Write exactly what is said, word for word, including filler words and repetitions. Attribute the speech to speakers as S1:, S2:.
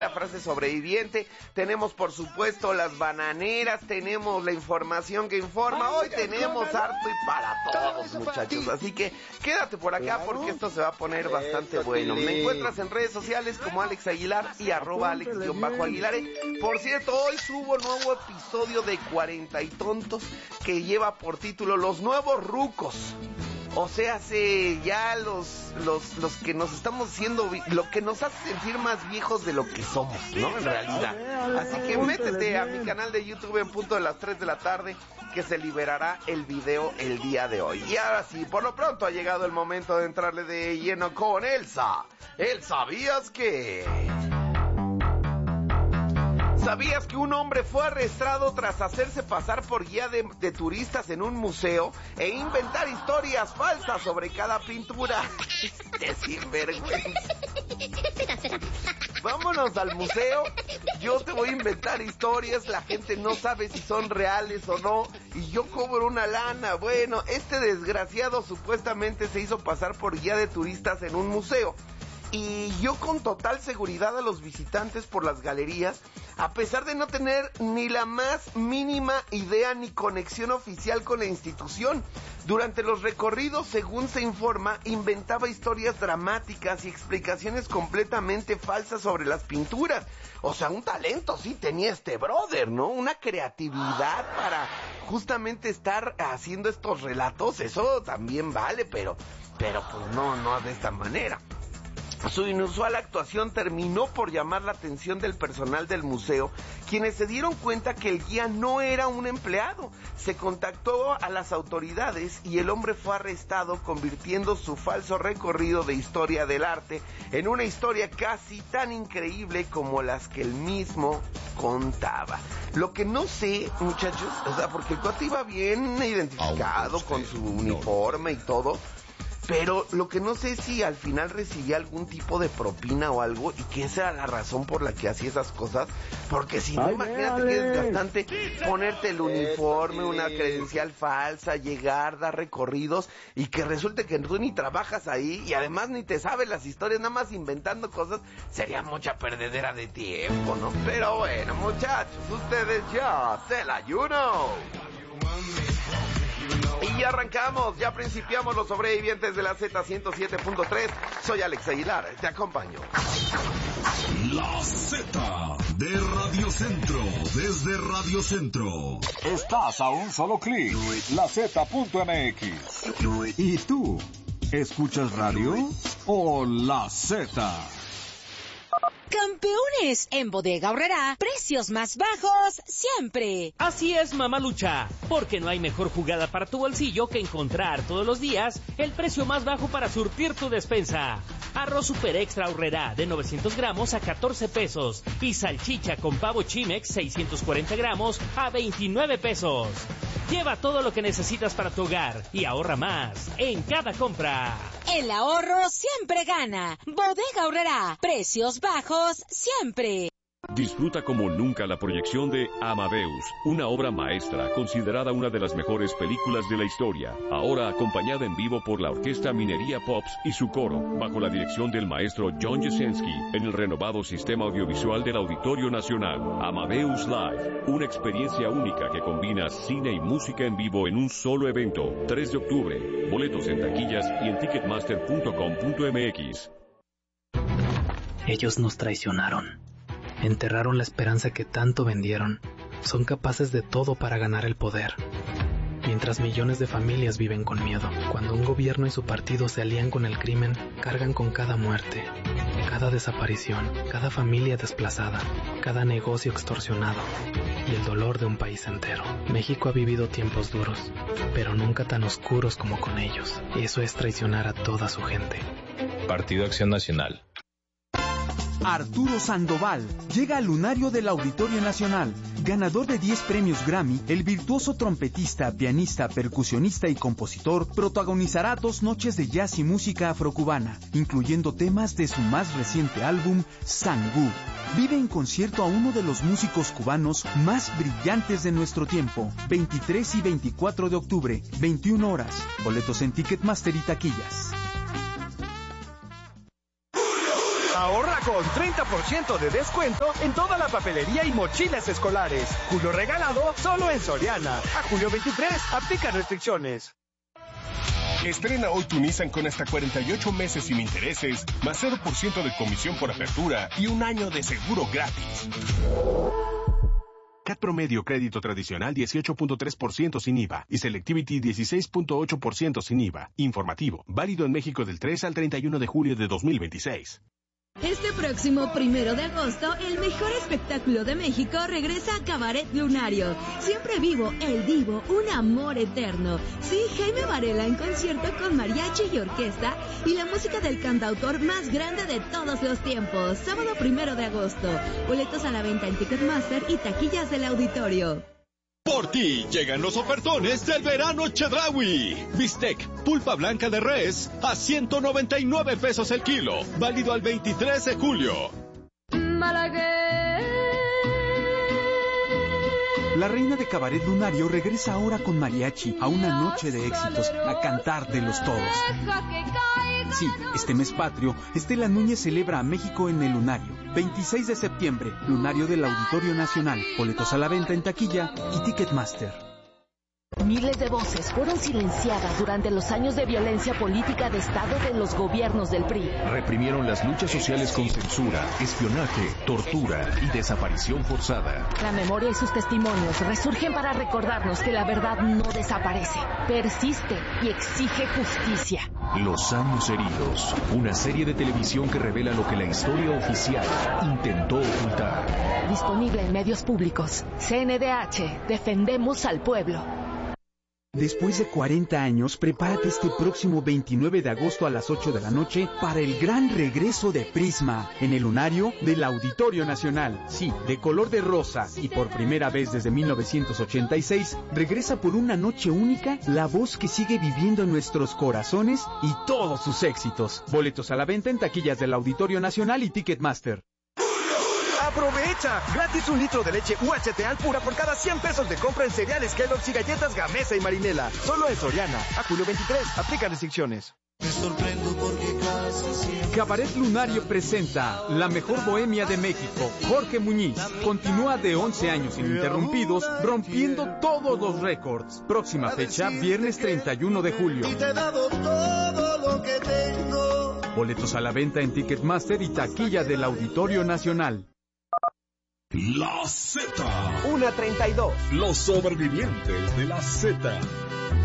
S1: La frase sobreviviente, tenemos por supuesto las bananeras, tenemos la información que informa, hoy tenemos harto y para todos, muchachos, así que quédate por acá porque esto se va a poner bastante bueno. Me encuentras en redes sociales como Alex Aguilar y arroba Alex-Aguilare. Por cierto, hoy subo nuevo episodio de cuarenta y tontos que lleva por título Los Nuevos Rucos. O sea, se ya los, los, los que nos estamos haciendo, lo que nos hace sentir más viejos de lo que somos, ¿no? En realidad. Así que métete a mi canal de YouTube en punto de las tres de la tarde, que se liberará el video el día de hoy. Y ahora sí, por lo pronto ha llegado el momento de entrarle de lleno con Elsa. El ¿sabías que? ¿Sabías que un hombre fue arrestado tras hacerse pasar por guía de, de turistas en un museo e inventar historias falsas sobre cada pintura? ¡Este sinvergüenza! Vámonos al museo, yo te voy a inventar historias, la gente no sabe si son reales o no, y yo cobro una lana. Bueno, este desgraciado supuestamente se hizo pasar por guía de turistas en un museo. Y yo con total seguridad a los visitantes por las galerías, a pesar de no tener ni la más mínima idea ni conexión oficial con la institución. Durante los recorridos, según se informa, inventaba historias dramáticas y explicaciones completamente falsas sobre las pinturas. O sea, un talento sí tenía este brother, ¿no? Una creatividad para justamente estar haciendo estos relatos, eso también vale, pero, pero pues no, no de esta manera. Su inusual actuación terminó por llamar la atención del personal del museo, quienes se dieron cuenta que el guía no era un empleado. Se contactó a las autoridades y el hombre fue arrestado, convirtiendo su falso recorrido de historia del arte en una historia casi tan increíble como las que él mismo contaba. Lo que no sé, muchachos, o sea, porque el cuate iba bien identificado con su uniforme y todo, pero lo que no sé es si al final recibía algún tipo de propina o algo, y que esa era la razón por la que hacía esas cosas, porque si no, Ay, imagínate que es desgastante ponerte el uniforme, una credencial falsa, llegar, dar recorridos, y que resulte que tú ni trabajas ahí, y además ni te sabes las historias, nada más inventando cosas, sería mucha perdedera de tiempo, ¿no? Pero bueno, muchachos, ustedes ya se la you know. Y ya arrancamos, ya principiamos los sobrevivientes de la Z ciento siete punto tres. Soy Alex Aguilar, te acompaño.
S2: La Z de Radio Centro, desde Radio Centro.
S3: Estás a un solo clic, la Z punto M X. ¿Y tú? ¿Escuchas radio o la Z?
S4: Campeones, en Bodega Aurrerá, precios más bajos siempre.
S5: Así es, Mamalucha, porque no hay mejor jugada para tu bolsillo que encontrar todos los días el precio más bajo para surtir tu despensa. Arroz Super Extra Aurrerá de novecientos gramos a catorce pesos y salchicha con pavo Chimex seiscientos cuarenta gramos a veintinueve pesos. Lleva todo lo que necesitas para tu hogar y ahorra más en cada compra.
S4: El ahorro siempre gana. Bodega Aurrerá, precios bajos siempre.
S6: Disfruta como nunca la proyección de Amadeus, una obra maestra considerada una de las mejores películas de la historia, ahora acompañada en vivo por la Orquesta Minería Pops y su coro, bajo la dirección del maestro John Jasenski, en el renovado sistema audiovisual del Auditorio Nacional. Amadeus Live, una experiencia única que combina cine y música en vivo en un solo evento. tres de octubre, boletos en taquillas y en ticketmaster punto com punto m x.
S7: Ellos nos traicionaron. Enterraron la esperanza que tanto vendieron. Son capaces de todo para ganar el poder. Mientras millones de familias viven con miedo, cuando un gobierno y su partido se alían con el crimen, cargan con cada muerte, cada desaparición, cada familia desplazada, cada negocio extorsionado y el dolor de un país entero. México ha vivido tiempos duros, pero nunca tan oscuros como con ellos. Y eso es traicionar a toda su gente.
S8: Partido Acción Nacional.
S9: Arturo Sandoval llega al lunario del Auditorio Nacional. Ganador de diez premios Grammy, el virtuoso trompetista, pianista, percusionista y compositor protagonizará dos noches de jazz y música afrocubana, incluyendo temas de su más reciente álbum, Sangú. Vive en concierto a uno de los músicos cubanos más brillantes de nuestro tiempo. veintitrés y veinticuatro de octubre, veintiuna horas. Boletos en Ticketmaster y taquillas.
S10: Ahorra con treinta por ciento de descuento en toda la papelería y mochilas escolares. Julio regalado solo en Soriana. A julio veintitrés, aplica restricciones.
S11: Estrena hoy tu Nissan con hasta cuarenta y ocho meses sin intereses, más cero por ciento de comisión por apertura y un año de seguro gratis. C A T promedio crédito tradicional dieciocho punto tres por ciento sin I V A y Selectivity dieciséis punto ocho por ciento sin I V A. Informativo, válido en México del tres al treinta y uno de julio de dos mil veintiséis.
S12: Este próximo primero de agosto, el mejor espectáculo de México regresa a Cabaret Lunario. Siempre vivo, el divo, un amor eterno. Sí, Jaime Varela en concierto con mariachi y orquesta y la música del cantautor más grande de todos los tiempos. Sábado primero de agosto. Boletos a la venta en Ticketmaster y taquillas del auditorio.
S13: Por ti llegan los ofertones del verano Chedraui. Bistec, pulpa blanca de res a ciento noventa y nueve pesos el kilo. Válido al veintitrés de julio.
S9: La reina de Cabaret Lunario regresa ahora con mariachi a una noche de éxitos, a cantar de los todos. Sí, este mes patrio, Estela Núñez celebra a México en el Lunario. veintiséis de septiembre, Lunario del Auditorio Nacional. Boletos a la venta en taquilla y Ticketmaster.
S14: Miles de voces fueron silenciadas durante los años de violencia política de Estado de los gobiernos del P R I.
S6: Reprimieron las luchas sociales con censura, espionaje, tortura y desaparición forzada.
S14: La memoria y sus testimonios resurgen para recordarnos que la verdad no desaparece, persiste y exige justicia.
S6: Los años heridos, una serie de televisión que revela lo que la historia oficial intentó ocultar.
S14: Disponible en medios públicos. C N D H, defendemos al pueblo.
S9: Después de cuarenta años, prepárate este próximo veintinueve de agosto a las ocho de la noche para el gran regreso de Prisma en el Lunario del Auditorio Nacional. Sí, de color de rosa y por primera vez desde mil novecientos ochenta y seis, regresa por una noche única la voz que sigue viviendo en nuestros corazones y todos sus éxitos. Boletos a la venta en taquillas del Auditorio Nacional y Ticketmaster.
S10: ¡Aprovecha! Gratis un litro de leche U H T al pura por cada cien pesos de compra en cereales Kellogg's y galletas Gamesa y Marinela. Solo en Soriana. A julio veintitrés. Aplica restricciones.
S15: Me sorprendo porque casi siempre...
S9: Cabaret Lunario presenta La Mejor Bohemia de México. Jorge Muñiz continúa de once años ininterrumpidos, rompiendo todos los récords. Próxima fecha, viernes treinta y uno de julio.
S15: Y te he dado todo lo que tengo.
S9: Boletos a la venta en Ticketmaster y taquilla del Auditorio Nacional.
S2: La Z.
S10: una treinta y dos.
S2: Los sobrevivientes de la Z.